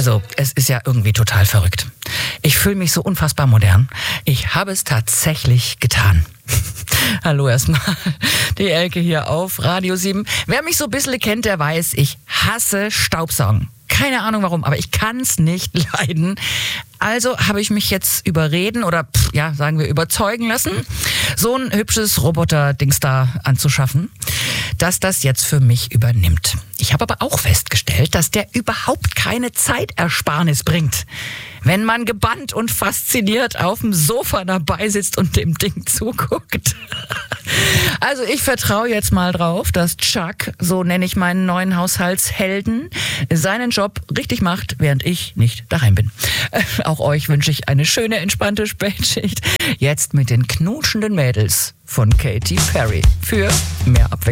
Also, es ist ja irgendwie total verrückt. Ich fühle mich so unfassbar modern. Ich habe es tatsächlich getan. Hallo erstmal, die Elke hier auf Radio 7. Wer mich so ein bisschen kennt, der weiß, ich hasse Staubsaugen. Keine Ahnung warum, aber ich kann es nicht leiden. Also habe ich mich jetzt überreden oder sagen wir überzeugen lassen, so ein hübsches Roboter-Dings da anzuschaffen, dass das jetzt für mich übernimmt. Ich habe aber auch festgestellt, dass der überhaupt keine Zeitersparnis bringt. Wenn man gebannt und fasziniert auf dem Sofa dabei sitzt und dem Ding zuguckt. Also ich vertraue jetzt mal drauf, dass Chuck, so nenne ich meinen neuen Haushaltshelden, seinen Job richtig macht, während ich nicht daheim bin. Auch euch wünsche ich eine schöne, entspannte Spätschicht. Jetzt mit den knutschenden Mädels von Katy Perry für mehr Abwechslung.